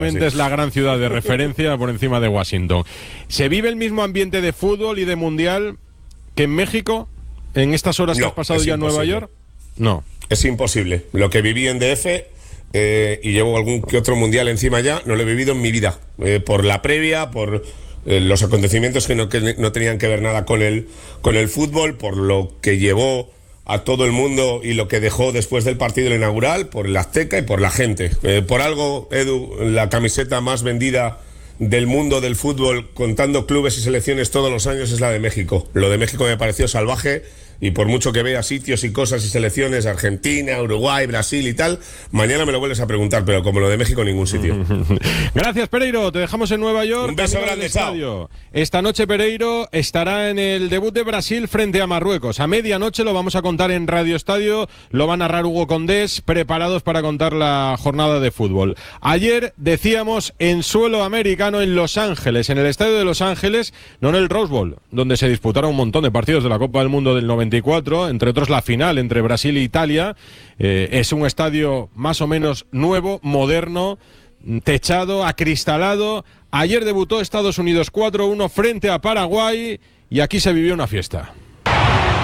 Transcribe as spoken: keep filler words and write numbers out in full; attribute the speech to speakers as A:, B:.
A: Es la gran ciudad de referencia por encima de Washington. ¿Se vive el mismo ambiente de fútbol y de mundial que en México en estas horas
B: no,
A: que has pasado ya en Nueva York? No.
B: Es imposible. Lo que viví en D F, eh, y llevo algún que otro mundial encima ya, no lo he vivido en mi vida. Eh, por la previa, por eh, los acontecimientos que no, que no tenían que ver nada con el, con el fútbol, por lo que llevó a todo el mundo y lo que dejó después del partido inaugural, por el Azteca y por la gente. Eh, por algo, Edu, la camiseta más vendida del mundo del fútbol, contando clubes y selecciones todos los años, es la de México. Lo de México me pareció salvaje, y por mucho que vea sitios y cosas y selecciones, Argentina, Uruguay, Brasil y tal, mañana me lo vuelves a preguntar, pero como lo de México, ningún sitio.
A: Gracias, Pereiro. Te dejamos en Nueva York.
B: Un beso grande, chao.
A: Esta noche Pereiro estará en el debut de Brasil frente a Marruecos. A medianoche lo vamos a contar en Radio Estadio, lo va a narrar Hugo Condés, preparados para contar la jornada de fútbol. Ayer decíamos en suelo americano en Los Ángeles, en el estadio de Los Ángeles, no en el Rose Bowl, donde se disputaron un montón de partidos de la Copa del Mundo del noventa y cuatro, entre otros la final entre Brasil e Italia. Eh, es un estadio más o menos nuevo, moderno, techado, acristalado. Ayer debutó Estados Unidos cuatro uno frente a Paraguay y aquí se vivió una fiesta.